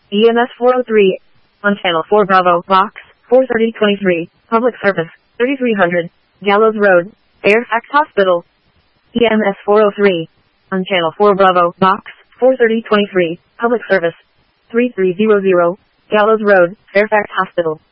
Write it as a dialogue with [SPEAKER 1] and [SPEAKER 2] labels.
[SPEAKER 1] EMS 403. On Channel 4 Bravo, Box 43023. Public Service 3300. Gallows Road, Fairfax Hospital. EMS 403. On Channel 4 Bravo, Box 43023. Public Service 3300. Gallows Road, Fairfax Hospital.